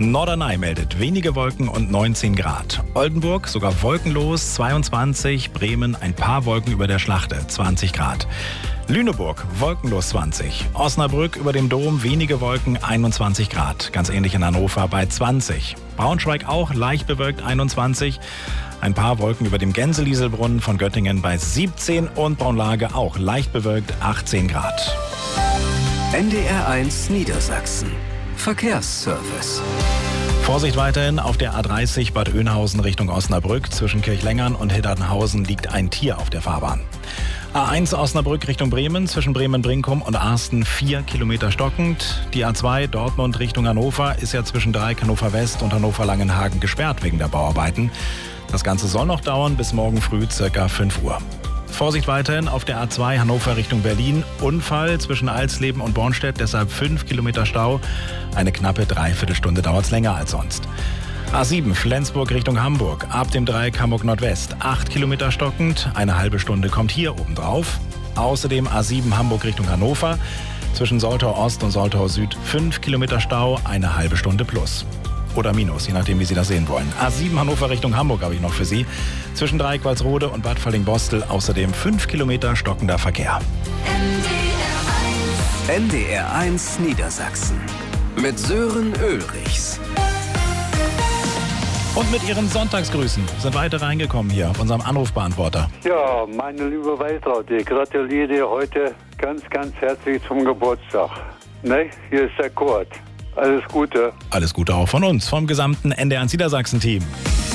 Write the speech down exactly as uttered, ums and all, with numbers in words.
Norderney meldet wenige Wolken und neunzehn Grad. Oldenburg sogar wolkenlos, zweiundzwanzig. Bremen ein paar Wolken über der Schlachte, zwanzig Grad. Lüneburg wolkenlos zwanzig. Osnabrück über dem Dom wenige Wolken, einundzwanzig Grad. Ganz ähnlich in Hannover bei zwanzig. Braunschweig auch leicht bewölkt, einundzwanzig. Ein paar Wolken über dem Gänselieselbrunnen von Göttingen bei siebzehn und Braunlage auch leicht bewölkt, achtzehn Grad. N D R eins Niedersachsen. Verkehrsservice. Vorsicht weiterhin auf der A dreißig Bad Oeynhausen Richtung Osnabrück. Zwischen Kirchlengern und Hildertenhausen liegt ein Tier auf der Fahrbahn. A eins Osnabrück Richtung Bremen, zwischen Bremen-Brinkum und Arsten vier Kilometer stockend. Die A zwei Dortmund Richtung Hannover ist ja zwischen Dreieck Hannover West und Hannover Langenhagen gesperrt wegen der Bauarbeiten. Das Ganze soll noch dauern bis morgen früh circa fünf Uhr. Vorsicht weiterhin auf der A zwei Hannover Richtung Berlin. Unfall zwischen Alsleben und Bornstedt, deshalb fünf Kilometer Stau. Eine knappe Dreiviertelstunde dauert es länger als sonst. A sieben Flensburg Richtung Hamburg, ab dem Dreieck Hamburg Nordwest, acht Kilometer stockend. Eine halbe Stunde kommt hier obendrauf. Außerdem A sieben Hamburg Richtung Hannover, zwischen Soltau Ost und Soltau Süd fünf Kilometer Stau, eine halbe Stunde plus. Oder minus, je nachdem, wie Sie das sehen wollen. A sieben Hannover Richtung Hamburg habe ich noch für Sie. Zwischen Dreieck Walsrode und Bad Falling-Bostel außerdem fünf Kilometer stockender Verkehr. N D R eins Niedersachsen mit Sören Ulrichs. Und mit Ihren Sonntagsgrüßen sind weitere reingekommen hier auf unserem Anrufbeantworter. Ja, meine liebe Waltraud, ich gratuliere dir heute ganz, ganz herzlich zum Geburtstag. Ne? Hier ist der Kurt. Alles Gute. Alles Gute auch von uns, vom gesamten N D R eins Niedersachsen-Team.